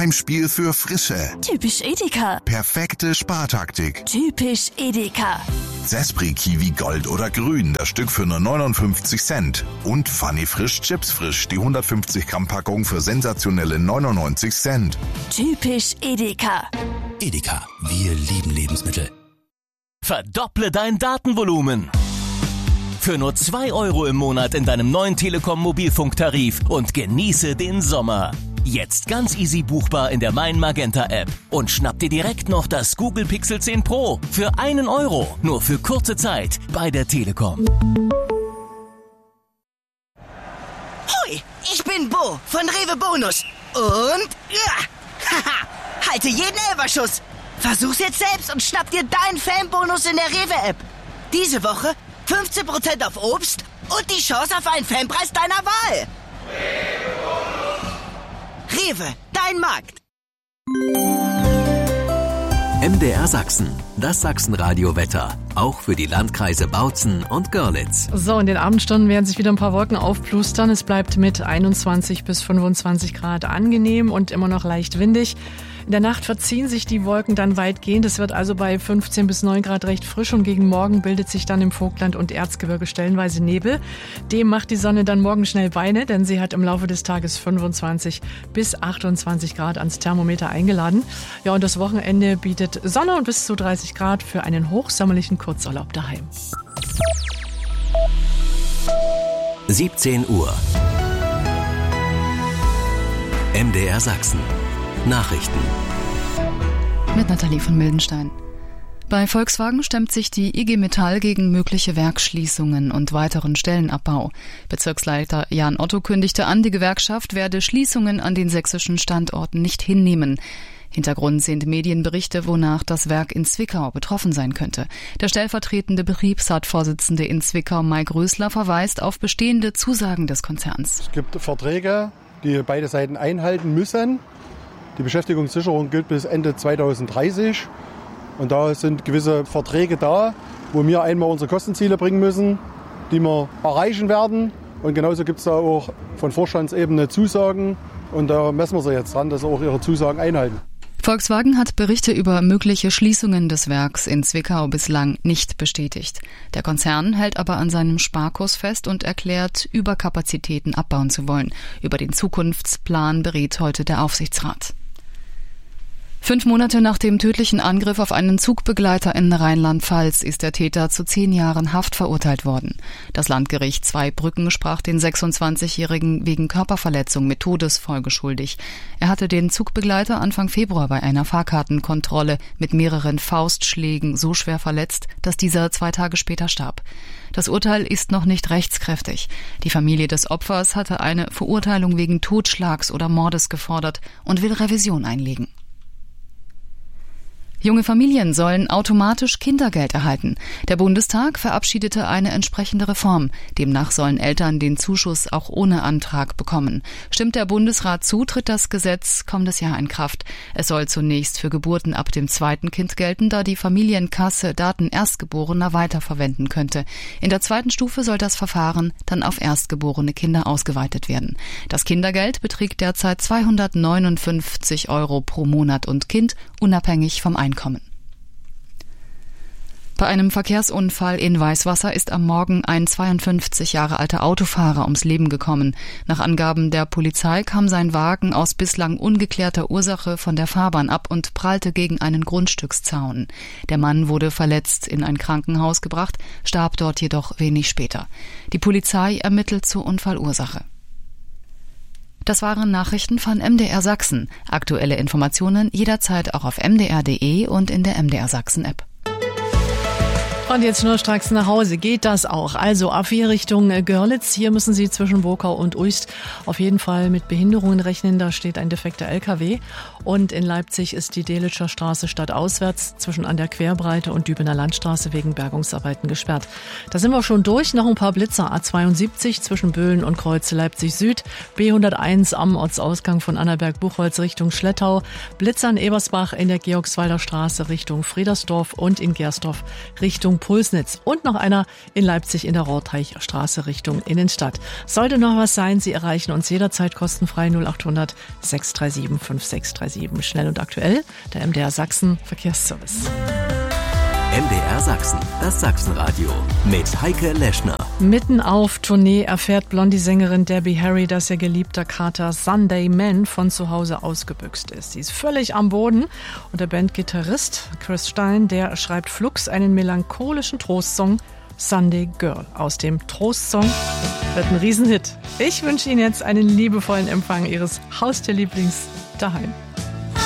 Heimspiel für Frische. Typisch Edeka. Perfekte Spartaktik. Typisch Edeka. Zespri Kiwi Gold oder Grün, das Stück für nur 59 Cent. Und Funny Frisch Chips Frisch, die 150 Gramm Packung für sensationelle 99 Cent. Typisch Edeka. Edeka, wir lieben Lebensmittel. Verdopple dein Datenvolumen. Für nur 2 € im Monat in deinem neuen Telekom-Mobilfunktarif und genieße den Sommer. Jetzt ganz easy buchbar in der Mein Magenta App. Und schnapp dir direkt noch das Google Pixel 10 Pro für 1 €. Nur für kurze Zeit bei der Telekom. Hoi, ich bin Bo von Rewe Bonus. Und haha, halte jeden Elferschuss. Versuch's jetzt selbst und schnapp dir deinen Fanbonus in der Rewe-App. Diese Woche 15% auf Obst und die Chance auf einen Fanpreis deiner Wahl. Rewe, dein Markt. MDR Sachsen, das Sachsenradio-Wetter. Auch für die Landkreise Bautzen und Görlitz. So, in den Abendstunden werden sich wieder ein paar Wolken aufplustern. Es bleibt mit 21 bis 25 Grad angenehm und immer noch leicht windig. In der Nacht verziehen sich die Wolken dann weitgehend. Es wird also bei 15 bis 9 Grad recht frisch und gegen Morgen bildet sich dann im Vogtland und Erzgebirge stellenweise Nebel. Dem macht die Sonne dann morgen schnell Beine, denn sie hat im Laufe des Tages 25 bis 28 Grad ans Thermometer eingeladen. Ja, und das Wochenende bietet Sonne und bis zu 30 Grad für einen hochsommerlichen Kurzurlaub daheim. 17 Uhr. MDR Sachsen. Nachrichten. Mit Nathalie von Mildenstein. Bei Volkswagen stemmt sich die IG Metall gegen mögliche Werksschließungen und weiteren Stellenabbau. Bezirksleiter Jan Otto kündigte an, die Gewerkschaft werde Schließungen an den sächsischen Standorten nicht hinnehmen. Hintergrund sind Medienberichte, wonach das Werk in Zwickau betroffen sein könnte. Der stellvertretende Betriebsratsvorsitzende in Zwickau, Mike Rösler, verweist auf bestehende Zusagen des Konzerns. Es gibt Verträge, die beide Seiten einhalten müssen. Die Beschäftigungssicherung gilt bis Ende 2030 und da sind gewisse Verträge da, wo wir einmal unsere Kostenziele bringen müssen, die wir erreichen werden. Und genauso gibt es da auch von Vorstandsebene Zusagen und da messen wir sie jetzt dran, dass sie auch ihre Zusagen einhalten. Volkswagen hat Berichte über mögliche Schließungen des Werks in Zwickau bislang nicht bestätigt. Der Konzern hält aber an seinem Sparkurs fest und erklärt, Überkapazitäten abbauen zu wollen. Über den Zukunftsplan berät heute der Aufsichtsrat. 5 Monate nach dem tödlichen Angriff auf einen Zugbegleiter in Rheinland-Pfalz ist der Täter zu 10 Jahren Haft verurteilt worden. Das Landgericht Zweibrücken sprach den 26-Jährigen wegen Körperverletzung mit Todesfolge schuldig. Er hatte den Zugbegleiter Anfang Februar bei einer Fahrkartenkontrolle mit mehreren Faustschlägen so schwer verletzt, dass dieser 2 Tage später starb. Das Urteil ist noch nicht rechtskräftig. Die Familie des Opfers hatte eine Verurteilung wegen Totschlags oder Mordes gefordert und will Revision einlegen. Junge Familien sollen automatisch Kindergeld erhalten. Der Bundestag verabschiedete eine entsprechende Reform. Demnach sollen Eltern den Zuschuss auch ohne Antrag bekommen. Stimmt der Bundesrat zu, tritt das Gesetz kommendes Jahr in Kraft. Es soll zunächst für Geburten ab dem 2. Kind gelten, da die Familienkasse Daten Erstgeborener weiterverwenden könnte. In der 2. Stufe soll das Verfahren dann auf erstgeborene Kinder ausgeweitet werden. Das Kindergeld beträgt derzeit 259 € pro Monat und Kind, unabhängig vom Einkommen. Bei einem Verkehrsunfall in Weißwasser ist am Morgen ein 52 Jahre alter Autofahrer ums Leben gekommen. Nach Angaben der Polizei kam sein Wagen aus bislang ungeklärter Ursache von der Fahrbahn ab und prallte gegen einen Grundstückszaun. Der Mann wurde verletzt in ein Krankenhaus gebracht, starb dort jedoch wenig später. Die Polizei ermittelt zur Unfallursache. Das waren Nachrichten von MDR Sachsen. Aktuelle Informationen jederzeit auch auf mdr.de und in der MDR Sachsen App. Und jetzt schnurstracks nach Hause geht das auch. Also A4 Richtung Görlitz. Hier müssen Sie zwischen Burkau und Uist auf jeden Fall mit Behinderungen rechnen. Da steht ein defekter LKW. Und in Leipzig ist die Delitzscher Straße stadtauswärts zwischen an der Querbreite und Dübener Landstraße wegen Bergungsarbeiten gesperrt. Da sind wir schon durch. Noch ein paar Blitzer. A72 zwischen Böhlen und Kreuze Leipzig Süd. B101 am Ortsausgang von Annaberg-Buchholz Richtung Schlettau. Blitzer in Ebersbach in der Georgswalder Straße Richtung Friedersdorf und in Gersdorf Richtung Richtung Pulsnitz und noch einer in Leipzig in der Rorteichstraße Richtung Innenstadt. Sollte noch was sein, Sie erreichen uns jederzeit kostenfrei 0800 637 5637. Schnell und aktuell, der MDR Sachsen Verkehrsservice. MDR Sachsen, das Sachsenradio mit Heike Leschner. Mitten auf Tournee erfährt Blondie-Sängerin Debbie Harry, dass ihr geliebter Kater Sunday Man von zu Hause ausgebüxt ist. Sie ist völlig am Boden und der Bandgitarrist Chris Stein, der schreibt flugs einen melancholischen Trostsong, Sunday Girl. Aus dem Trostsong wird ein Riesenhit. Ich wünsche Ihnen jetzt einen liebevollen Empfang Ihres Haustierlieblings daheim.